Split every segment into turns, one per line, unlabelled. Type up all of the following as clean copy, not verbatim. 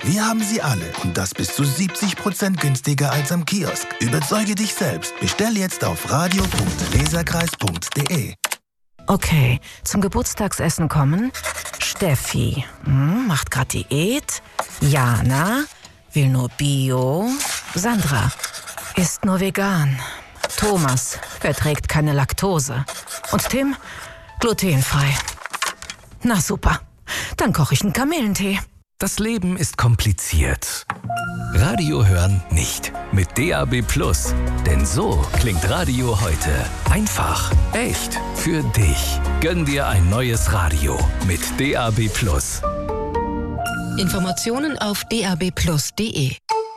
Wir haben sie alle und das bis zu 70% günstiger als am Kiosk. Überzeuge dich selbst. Bestell jetzt auf radio.leserkreis.de.
Okay, zum Geburtstagsessen kommen Steffi, macht grad Diät. Jana, will nur Bio. Sandra, isst nur vegan. Thomas, verträgt keine Laktose. Und Tim, glutenfrei. Na super, dann koche ich einen Kamillentee.
Das Leben ist kompliziert. Radio hören nicht. Mit DAB+. Denn so klingt Radio heute. Einfach, echt, für dich. Gönn dir ein neues Radio mit DAB+.
Informationen auf dabplus.de.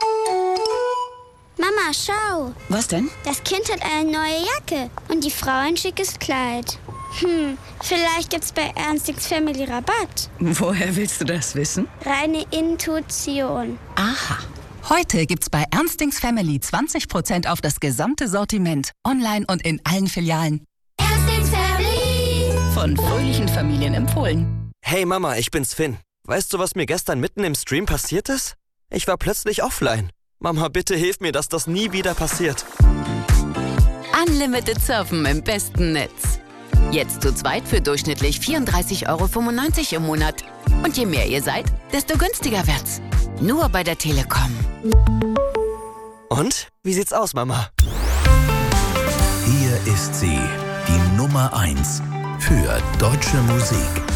Mama, schau.
Was denn?
Das Kind hat eine neue Jacke und die Frau ein schickes Kleid. Vielleicht gibt's bei Ernstings Family Rabatt.
Woher willst du das wissen?
Reine Intuition.
Aha. Heute gibt's bei Ernstings Family 20% auf das gesamte Sortiment. Online und in allen Filialen.
Ernstings Family.
Von fröhlichen Familien empfohlen.
Hey Mama, ich bin's Finn. Weißt du, was mir gestern mitten im Stream passiert ist? Ich war plötzlich offline. Mama, bitte hilf mir, dass das nie wieder passiert.
Unlimited Surfen im besten Netz. Jetzt zu zweit für durchschnittlich 34,95 € im Monat. Und je mehr ihr seid, desto günstiger wird's. Nur bei der Telekom.
Und? Wie sieht's aus, Mama?
Hier ist sie, die Nummer 1 für deutsche Musik.